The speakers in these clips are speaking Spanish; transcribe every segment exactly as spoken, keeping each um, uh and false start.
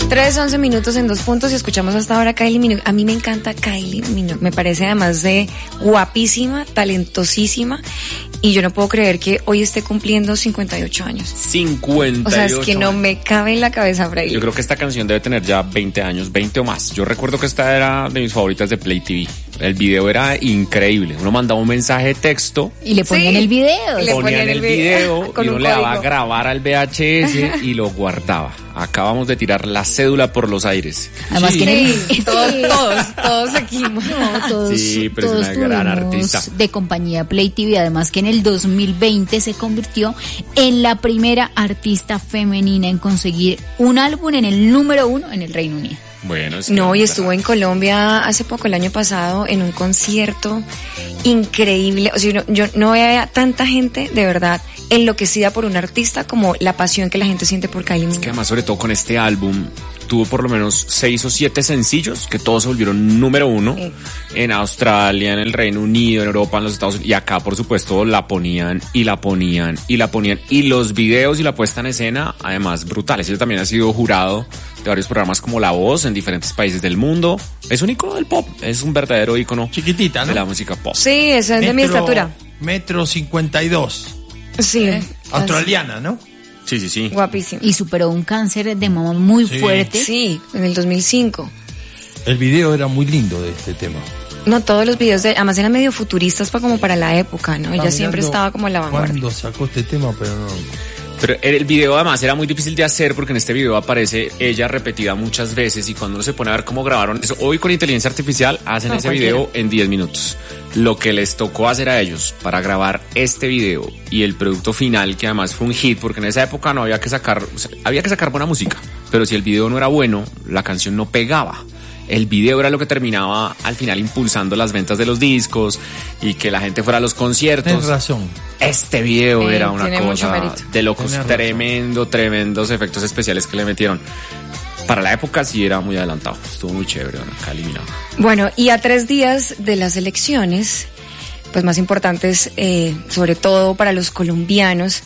tres, once minutos en dos puntos y escuchamos hasta ahora a Kylie Minogue. A mí me encanta Kylie Minogue, me parece además de guapísima, talentosísima, y yo no puedo creer que hoy esté cumpliendo cincuenta y ocho años. cincuenta y ocho. O sea, es que no me cabe en la cabeza, Freddy. Yo creo que esta canción debe tener ya veinte años, veinte o más. Yo recuerdo que esta era de mis favoritas de Play T V. El video era increíble. Uno mandaba un mensaje de texto y le ponían sí, el video. Le ponían el video y uno le daba a grabar al V H S y lo guardaba. Acabamos de tirar la cédula por los aires. Además sí, que en el, sí, todos, todos, todos aquí. No, todos, sí, pero todos es una gran artista. De compañía Play T V, además que en el dos mil veinte se convirtió en la primera artista femenina en conseguir un álbum en el número uno en el Reino Unido. Bueno, es no, y estuvo en Colombia hace poco, el año pasado, en un concierto increíble. O sea, yo, yo no veía tanta gente, de verdad, enloquecida por un artista como la pasión que la gente siente por Kylie Minogue. Es que además, sobre todo con este álbum, tuvo por lo menos seis o siete sencillos que todos se volvieron número uno sí. En Australia, en el Reino Unido, en Europa, en los Estados Unidos, y acá por supuesto la ponían y la ponían y la ponían, y los videos y la puesta en escena además brutales. Ella también ha sido jurado de varios programas como La Voz en diferentes países del mundo. Es un ícono del pop, es un verdadero ícono chiquitita, ¿no? De la música pop. Sí, eso es metro, de mi estatura. Metro cincuenta y dos. Sí. ¿Eh? Australiana, ¿no? Sí, sí, sí. Guapísimo. Y superó un cáncer de mama muy sí. fuerte. Sí, en el dos mil cinco. El video era muy lindo de este tema. No, todos los videos, de, además eran medio futuristas para como para la época, ¿no? Ella siempre estaba como en la vanguardia. ¿Cuándo sacó este tema? Pero no... Pero el video además era muy difícil de hacer porque en este video aparece ella repetida muchas veces, y cuando uno se pone a ver cómo grabaron eso, hoy con inteligencia artificial hacen no, ese cualquiera. video en diez minutos. Lo que les tocó hacer a ellos para grabar este video y el producto final, que además fue un hit, porque en esa época no había que sacar, o sea, había que sacar buena música, pero si el video no era bueno, la canción no pegaba. El video era lo que terminaba al final impulsando las ventas de los discos y que la gente fuera a los conciertos. Tienes razón. Este video eh, era una cosa de locos, Tienes tremendo, razón. tremendos efectos especiales que le metieron. Para la época sí era muy adelantado, estuvo muy chévere, Kylie Minogue. Bueno, y a tres días de las elecciones, pues más importantes, eh, sobre todo para los colombianos,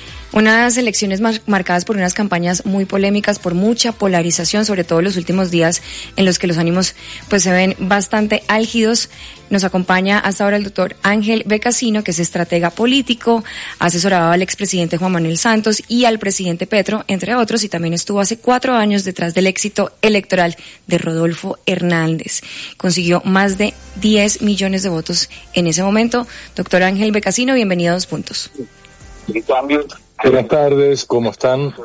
unas elecciones mar- marcadas por unas campañas muy polémicas, por mucha polarización, sobre todo en los últimos días en los que los ánimos pues se ven bastante álgidos. Nos acompaña hasta ahora el doctor Ángel Becasino, que es estratega político, ha asesorado al expresidente Juan Manuel Santos y al presidente Petro, entre otros, y también estuvo hace cuatro años detrás del éxito electoral de Rodolfo Hernández. Consiguió más de diez millones de votos en ese momento. Doctor Ángel Becasino, bienvenido a Dos Puntos. Buenas tardes, ¿cómo están?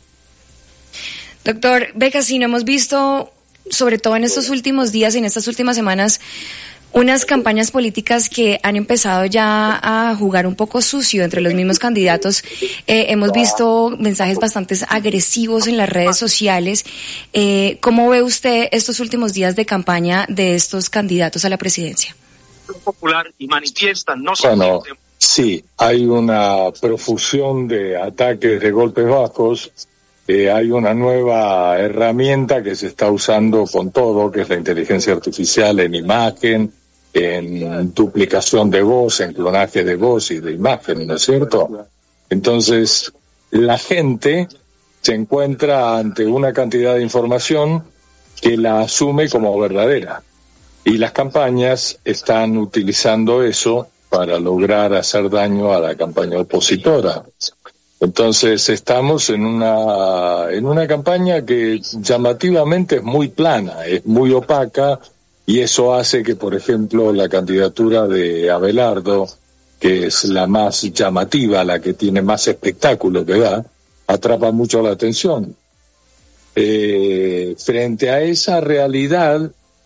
Doctor Becasino, hemos visto, sobre todo en estos últimos días y en estas últimas semanas, unas campañas políticas que han empezado ya a jugar un poco sucio entre los mismos candidatos. Eh, hemos visto mensajes bastante agresivos en las redes sociales. Eh, ¿Cómo ve usted estos últimos días de campaña de estos candidatos a la presidencia? Popular y manifiestan no bueno, sí, hay una profusión de ataques de golpes bajos. Eh, hay una nueva herramienta que se está usando con todo, que es la inteligencia artificial en imagen, en duplicación de voz, en clonaje de voz y de imagen, ¿no es cierto? Entonces, la gente se encuentra ante una cantidad de información que la asume como verdadera. Y las campañas están utilizando eso para lograr hacer daño a la campaña opositora. Entonces estamos en una en una campaña que llamativamente es muy plana, es muy opaca, y eso hace que, por ejemplo, la candidatura de Abelardo, que es la más llamativa, la que tiene más espectáculo que da, atrapa mucho la atención. Eh, frente a esa realidad,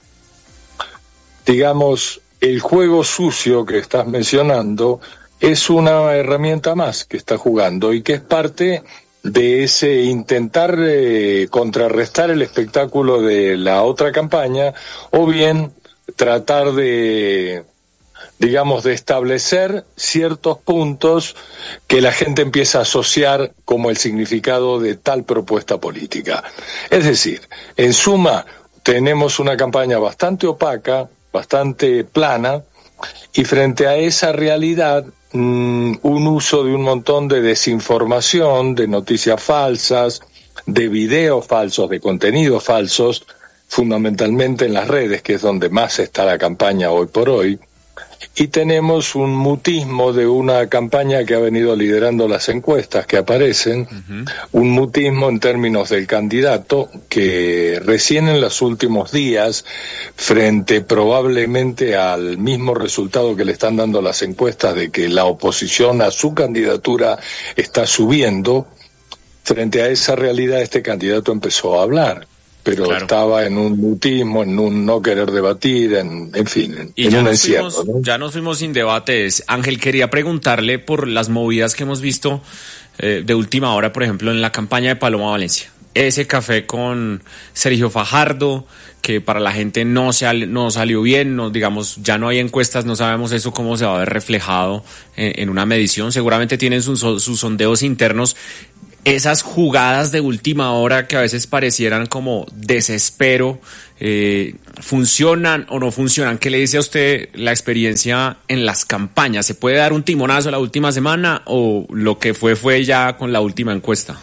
digamos, el juego sucio que estás mencionando es una herramienta más que está jugando y que es parte de ese intentar eh, contrarrestar el espectáculo de la otra campaña, o bien tratar de, digamos, de establecer ciertos puntos que la gente empieza a asociar como el significado de tal propuesta política. Es decir, en suma, tenemos una campaña bastante opaca, bastante plana, y frente a esa realidad, mmm, un uso de un montón de desinformación, de noticias falsas, de videos falsos, de contenidos falsos, fundamentalmente en las redes, que es donde más está la campaña hoy por hoy. Y tenemos un mutismo de una campaña que ha venido liderando las encuestas que aparecen, uh-huh. un mutismo en términos del candidato que recién en los últimos días, frente probablemente al mismo resultado que le están dando las encuestas de que la oposición a su candidatura está subiendo, frente a esa realidad este candidato empezó a hablar. Pero claro. estaba en un mutismo, en un no querer debatir, en, en fin, en, y en ya un nos encierro, fuimos, ¿no? Ya nos fuimos sin debates. Ángel, quería preguntarle por las movidas que hemos visto eh, de última hora, por ejemplo, en la campaña de Paloma Valencia. Ese café con Sergio Fajardo, que para la gente no, se, no salió bien, no, digamos, ya no hay encuestas, no sabemos eso cómo se va a ver reflejado en, en una medición. Seguramente tienen sus, sus sondeos internos. Esas jugadas de última hora que a veces parecieran como desespero, eh, ¿funcionan o no funcionan? ¿Qué le dice a usted la experiencia en las campañas? ¿Se puede dar un timonazo la última semana o lo que fue fue ya con la última encuesta?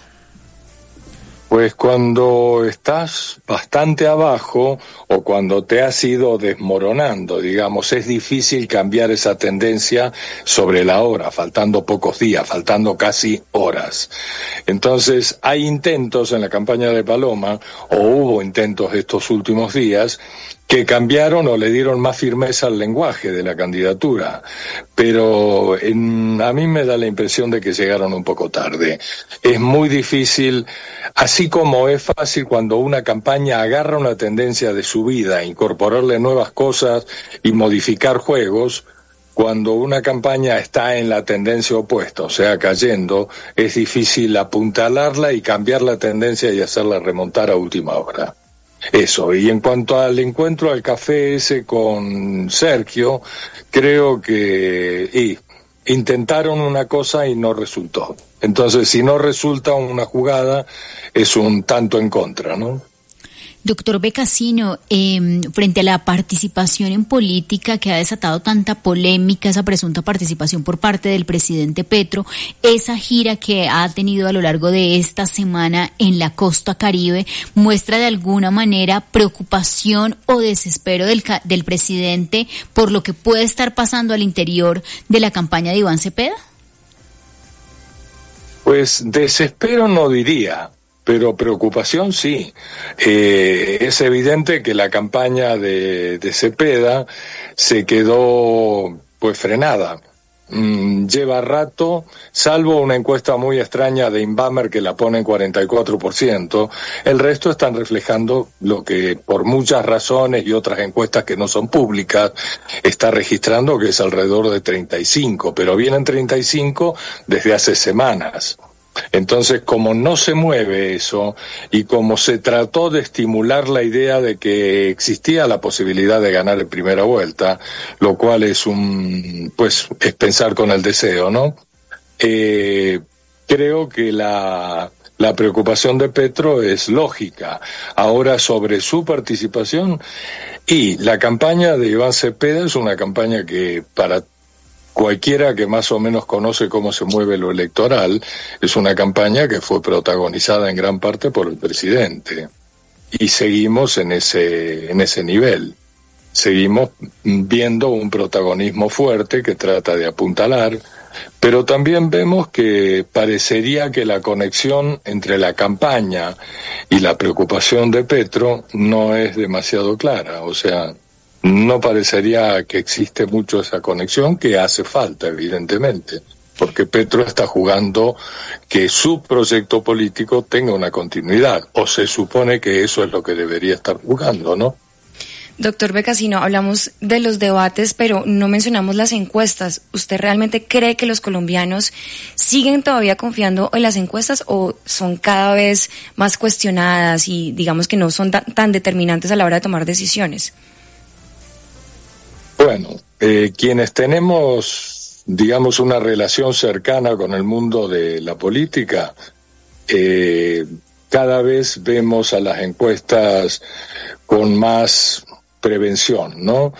Pues cuando estás bastante abajo o cuando te has ido desmoronando, digamos, es difícil cambiar esa tendencia sobre la hora, faltando pocos días, faltando casi horas. Entonces, hay intentos en la campaña de Paloma, o hubo intentos estos últimos días, que cambiaron o le dieron más firmeza al lenguaje de la candidatura, pero en, a mí me da la impresión de que llegaron un poco tarde. Es muy difícil, así como es fácil cuando una campaña agarra una tendencia de su vida, incorporarle nuevas cosas y modificar juegos. Cuando una campaña está en la tendencia opuesta, o sea, cayendo, es difícil apuntalarla y cambiar la tendencia y hacerla remontar a última hora. Eso, y en cuanto al encuentro al café ese con Sergio, creo que y, intentaron una cosa y no resultó. Entonces, si no resulta una jugada, es un tanto en contra, ¿no? Doctor Becassino, eh, frente a la participación en política que ha desatado tanta polémica, esa presunta participación por parte del presidente Petro, esa gira que ha tenido a lo largo de esta semana en la costa Caribe, ¿muestra de alguna manera preocupación o desespero del, del presidente por lo que puede estar pasando al interior de la campaña de Iván Cepeda? Pues desespero no diría, pero preocupación sí. Eh, es evidente que la campaña de, de Cepeda se quedó pues frenada. Mm, lleva rato, salvo una encuesta muy extraña de Inbamer que la pone en cuarenta y cuatro por ciento, el resto están reflejando lo que por muchas razones y otras encuestas que no son públicas está registrando, que es alrededor de treinta y cinco, pero vienen treinta y cinco desde hace semanas. Entonces, como no se mueve eso y como se trató de estimular la idea de que existía la posibilidad de ganar en primera vuelta, lo cual es un, pues, es pensar con el deseo, ¿no? Eh, creo que la, la preocupación de Petro es lógica. Ahora, sobre su participación, y la campaña de Iván Cepeda es una campaña que para cualquiera que más o menos conoce cómo se mueve lo electoral, es una campaña que fue protagonizada en gran parte por el presidente. Y seguimos en ese, en ese nivel. Seguimos viendo un protagonismo fuerte que trata de apuntalar, pero también vemos que parecería que la conexión entre la campaña y la preocupación de Petro no es demasiado clara. O sea, no parecería que existe mucho esa conexión, que hace falta, evidentemente, porque Petro está jugando que su proyecto político tenga una continuidad, o se supone que eso es lo que debería estar jugando, ¿no? Doctor Becassino, hablamos de los debates, pero no mencionamos las encuestas. ¿Usted realmente cree que los colombianos siguen todavía confiando en las encuestas o son cada vez más cuestionadas y digamos que no son tan, tan determinantes a la hora de tomar decisiones? Bueno, eh, quienes tenemos, digamos, una relación cercana con el mundo de la política, eh, cada vez vemos a las encuestas con más prevención, ¿no?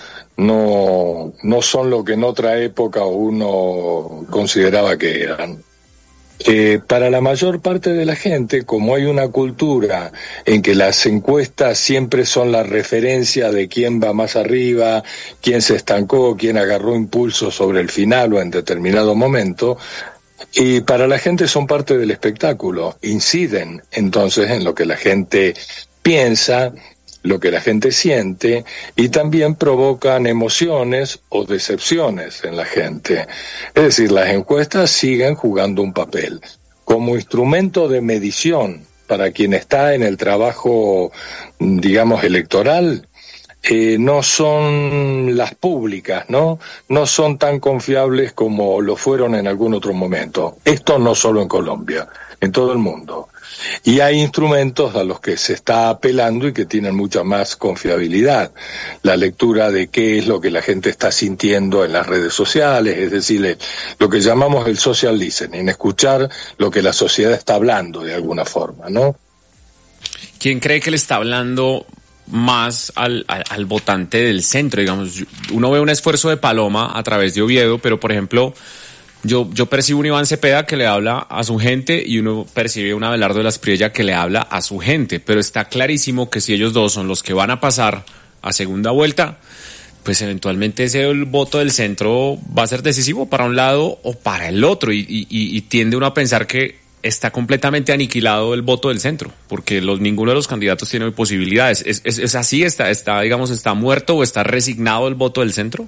No, no son lo que en otra época uno consideraba que eran. Eh, para la mayor parte de la gente, como hay una cultura en que las encuestas siempre son la referencia de quién va más arriba, quién se estancó, quién agarró impulso sobre el final o en determinado momento, y para la gente son parte del espectáculo, inciden entonces en lo que la gente piensa, lo que la gente siente, y también provocan emociones o decepciones en la gente. Es decir, las encuestas siguen jugando un papel como instrumento de medición para quien está en el trabajo, digamos, electoral. Eh, no son las públicas, ¿no? No son tan confiables como lo fueron en algún otro momento. Esto no solo en Colombia, en todo el mundo. Y hay instrumentos a los que se está apelando y que tienen mucha más confiabilidad. La lectura de qué es lo que la gente está sintiendo en las redes sociales, es decir, lo que llamamos el social listening, escuchar lo que la sociedad está hablando de alguna forma, ¿no? ¿Quién cree que le está hablando más al, al, al votante del centro? Digamos, uno ve un esfuerzo de Paloma a través de Oviedo, pero por ejemplo, yo, yo percibo un Iván Cepeda que le habla a su gente y uno percibe un Abelardo de las Priella que le habla a su gente, pero está clarísimo que si ellos dos son los que van a pasar a segunda vuelta, pues eventualmente ese el voto del centro va a ser decisivo para un lado o para el otro, y, y, y tiende uno a pensar que está completamente aniquilado el voto del centro, porque los, ninguno de los candidatos tiene posibilidades. ¿Es, es, es así? ¿Está, está, digamos, está muerto o está resignado el voto del centro?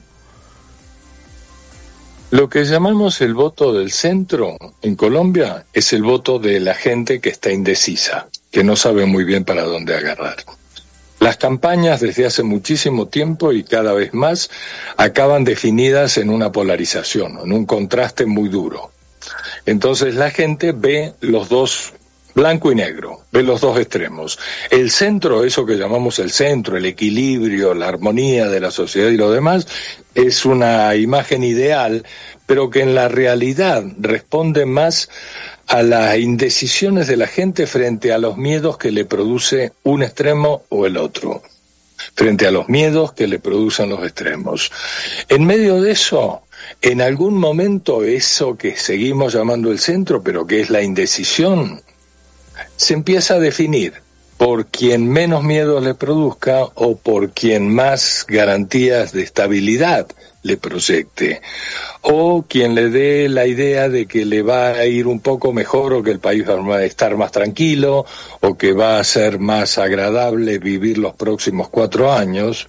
Lo que llamamos el voto del centro en Colombia es el voto de la gente que está indecisa, que no sabe muy bien para dónde agarrar. Las campañas desde hace muchísimo tiempo y cada vez más acaban definidas en una polarización, en un contraste muy duro. Entonces la gente ve los dos, blanco y negro, ve los dos extremos. El centro, eso que llamamos el centro, el equilibrio, la armonía de la sociedad y lo demás, es una imagen ideal, pero que en la realidad responde más a las indecisiones de la gente frente a los miedos que le produce un extremo o el otro, frente a los miedos que le producen los extremos. En medio de eso, en algún momento eso que seguimos llamando el centro, pero que es la indecisión, se empieza a definir por quien menos miedo le produzca o por quien más garantías de estabilidad le proyecte, o quien le dé la idea de que le va a ir un poco mejor o que el país va a estar más tranquilo o que va a ser más agradable vivir los próximos cuatro años,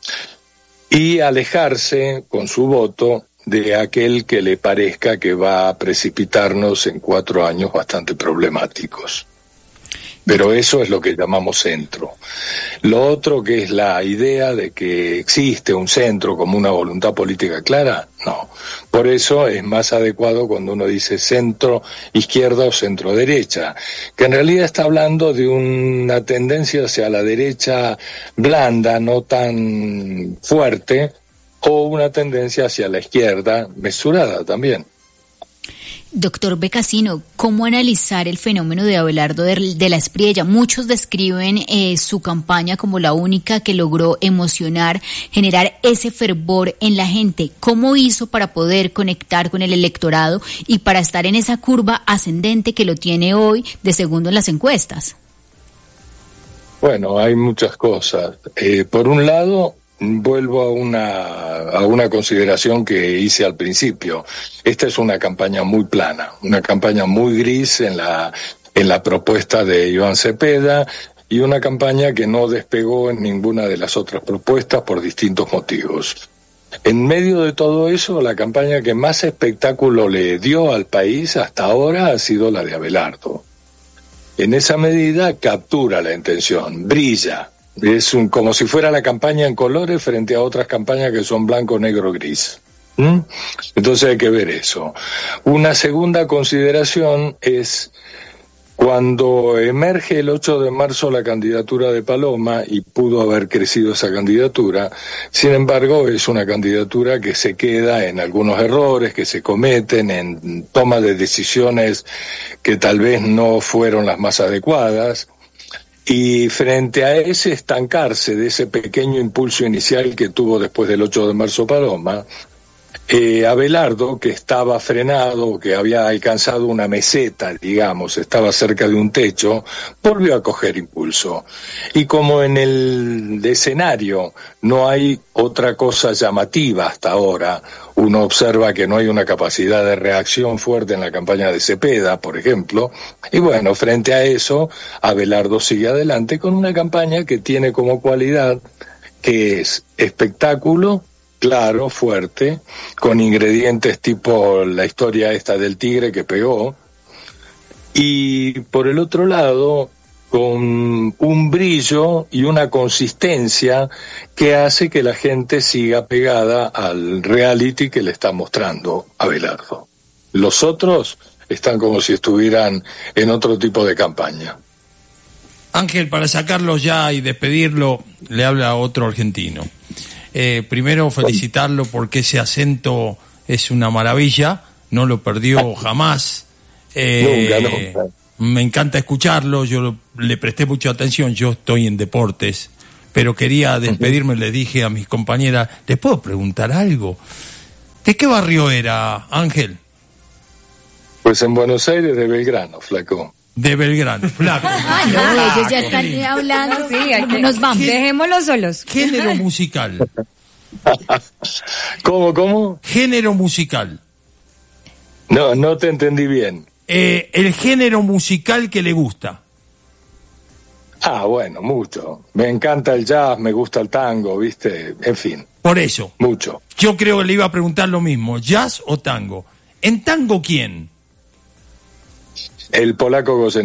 y alejarse con su voto de aquel que le parezca que va a precipitarnos en cuatro años bastante problemáticos. Pero eso es lo que llamamos centro. Lo otro, que es la idea de que existe un centro como una voluntad política clara, no. Por eso es más adecuado cuando uno dice centro izquierda o centro derecha, que en realidad está hablando de una tendencia hacia la derecha blanda, no tan fuerte, o una tendencia hacia la izquierda mesurada también. Doctor Becasino, ¿cómo analizar el fenómeno de Abelardo de, de las Priella? Muchos describen eh, su campaña como la única que logró emocionar, generar ese fervor en la gente. ¿Cómo hizo para poder conectar con el electorado y para estar en esa curva ascendente que lo tiene hoy de segundo en las encuestas? Bueno, hay muchas cosas. Eh, por un lado, vuelvo a una, a una consideración que hice al principio. Esta es una campaña muy plana, una campaña muy gris en la, en la propuesta de Iván Cepeda, y una campaña que no despegó en ninguna de las otras propuestas por distintos motivos. En medio de todo eso, la campaña que más espectáculo le dio al país hasta ahora ha sido la de Abelardo. En esa medida captura la intención, brilla. Es un, como si fuera la campaña en colores frente a otras campañas que son blanco, negro, gris. ¿Mm? Entonces hay que ver eso. Una segunda consideración es cuando emerge el ocho de marzo la candidatura de Paloma, y pudo haber crecido esa candidatura. Sin embargo, es una candidatura que se queda en algunos errores que se cometen, en toma de decisiones que tal vez no fueron las más adecuadas. Y frente a ese estancarse de ese pequeño impulso inicial que tuvo después del ocho de marzo Paloma, Eh, Abelardo, que estaba frenado, que había alcanzado una meseta, digamos, estaba cerca de un techo, volvió a coger impulso. Y como en el escenario no hay otra cosa llamativa hasta ahora, uno observa que no hay una capacidad de reacción fuerte en la campaña de Cepeda, por ejemplo, y bueno, frente a eso, Abelardo sigue adelante con una campaña que tiene como cualidad que es espectáculo, claro, fuerte, con ingredientes tipo la historia esta del tigre que pegó, y por el otro lado, con un brillo y una consistencia que hace que la gente siga pegada al reality que le está mostrando Abelardo. Los otros están como si estuvieran en otro tipo de campaña. Ángel, para sacarlo ya y despedirlo, le habla a otro argentino. Eh, primero felicitarlo porque ese acento es una maravilla, no lo perdió jamás. Eh, nunca, nunca. Me encanta escucharlo, yo lo, le presté mucha atención, yo estoy en deportes, pero quería despedirme, le dije a mis compañeras, ¿les puedo preguntar algo? ¿De qué barrio era, Ángel? Pues en Buenos Aires, de Belgrano, flaco. De Belgrano, flaco. Ah, no, ellos ya están hablando. Sí, hay que- nos vamos. Dejémoslos solos. Género musical. ¿Cómo, cómo? Género musical. No, no te entendí bien. Eh, el género musical que le gusta. Ah, bueno, mucho. Me encanta el jazz, me gusta el tango, ¿viste? En fin, Por eso, mucho. yo creo que le iba a preguntar lo mismo, ¿jazz o tango? ¿En tango quién? El polaco Goyeneche.